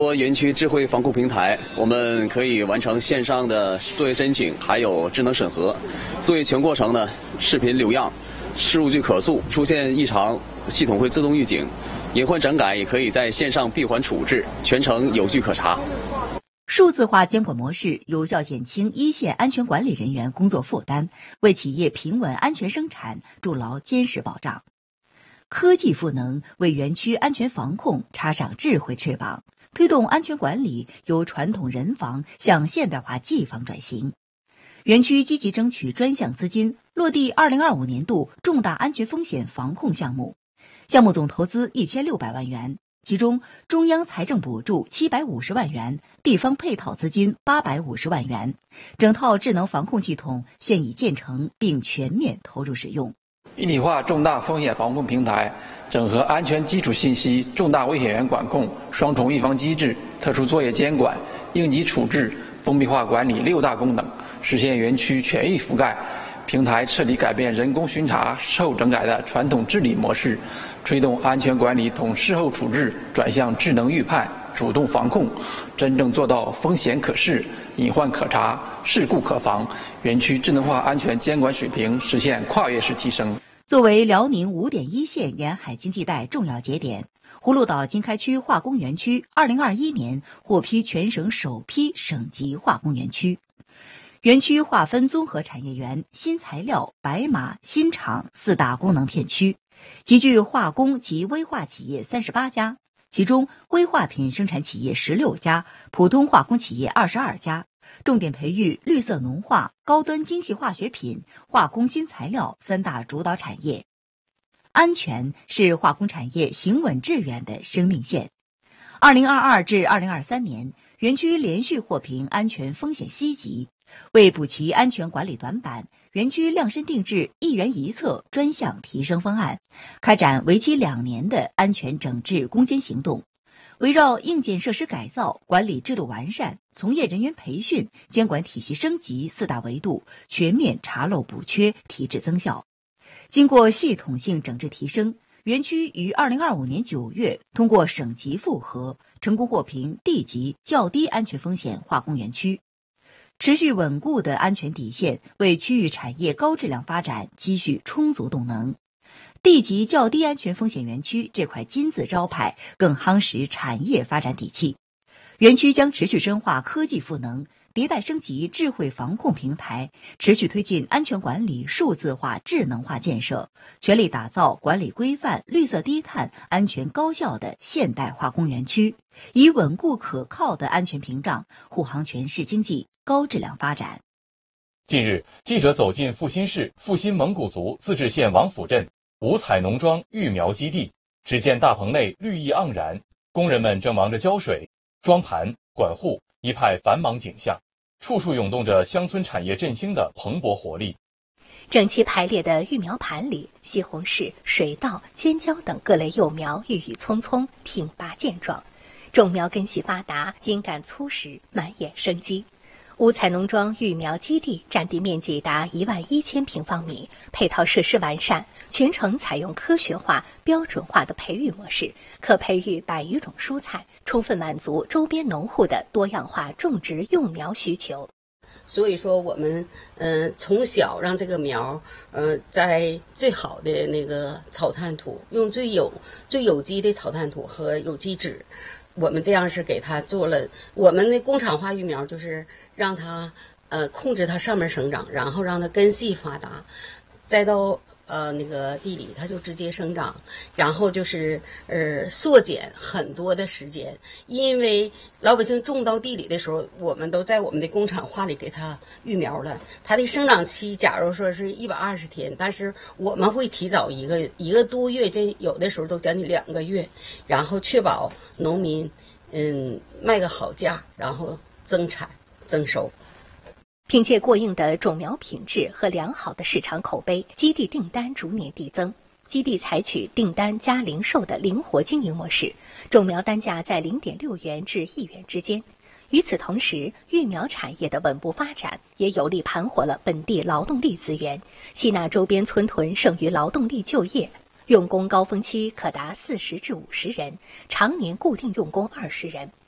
园区智慧防控平台，我们可以完成线上的作业申请，还有智能审核。作业全过程呢，视频留样，数据可溯，出现异常，系统会自动预警。隐患整改也可以在线上闭环处置，全程有据可查。 数字化监管模式有效减轻一线安全管理人员工作负担，为企业平稳安全生产筑牢坚实保障。科技赋能为园区安全防控插上智慧翅膀，推动安全管理由传统人防向现代化技防转型。园区积极争取专项资金，落地2025年度重大安全风险防控项目，项目总投资1600万元，其中中央财政补助750万元，地方配套资金850万元，整套智能防控系统现已建成并全面投入使用。 一体化重大风险防控平台，整合安全基础信息、重大危险源管控、双重预防机制、特殊作业监管、应急处置、封闭化管理6大功能，实现园区全域覆盖。平台彻底改变人工巡查、事后整改的传统治理模式，推动安全管理从事后处置转向智能预判、主动防控，真正做到风险可视、隐患可查、事故可防。园区智能化安全监管水平实现跨越式提升。 作为辽宁5.1线沿海经济带重要节点，葫芦岛经开区化工园区2021年获批全省首批省级化工园区。园区划分综合产业园、新材料、白马、新厂4大功能片区，集聚化工及危化企业38家，其中危化品生产企业16家，普通化工企业22家，重点培育绿色农化、高端精细化学品、化工新材料3大主导产业。安全是化工产业行稳致远的生命线。2022至2023年，园区连续获评安全风险 C 级。为补齐安全管理短板，园区量身定制一园一策专项提升方案，开展为期2年的安全整治攻坚行动。围绕硬件设施改造、管理制度完善、从业人员培训、监管体系升级4大维度，全面查漏补缺，提质增效。经过系统性整治提升，园区于2025年9月通过省级复核，成功获评地级较低安全风险化工园区。持续稳固的安全底线为区域产业高质量发展积蓄充足动能。地级较低安全风险园区这块金字招牌更夯实产业发展底气。园区将持续深化科技赋能，迭代升级智慧防控平台，持续推进安全管理数字化智能化建设，全力打造管理规范、绿色低碳、安全高效的现代化工园区，以稳固可靠的安全屏障护航全市经济高质量发展。 近日，记者走进阜新市阜新蒙古族自治县王府镇五彩农庄育苗基地，只见大棚内绿意盎然，工人们正忙着浇水、装盘、管护，一派繁忙景象，处处涌动着乡村产业振兴的蓬勃活力。 整齐排列的育苗盘里，西红柿、水稻、尖椒等各类幼苗郁郁葱葱，挺拔健壮，种苗根系发达，茎干粗实，满眼生机。五彩农庄育苗基地占地面积达11000平方米，配套设施完善，全程采用科学化、标准化的培育模式，可培育100余种蔬菜，充分满足周边农户的多样化种植用苗需求。 所以说我们从小让这个苗在最好的那个草炭土，用最有机的草炭土和有机质，我们这样是给它做了我们的工厂化育苗，就是让它控制它上面生长，然后让它根系发达，再到那个地里它就直接生长，然后就是缩减很多的时间，因为老百姓种到地里的时候，我们都在我们的工厂化里给它育苗了，它的生长期假如说是120天，但是我们会提早一个多月，这有的时候都将近2个月，然后确保农民卖个好价，然后增产增收。 凭借过硬的种苗品质和良好的市场口碑，基地订单逐年递增。基地采取订单加零售的灵活经营模式，种苗单价在0.6元至1元之间。与此同时，育苗产业的稳步发展也有力盘活了本地劳动力资源，吸纳周边村屯剩余劳动力就业。用工高峰期可达40至50人，常年固定用工20人。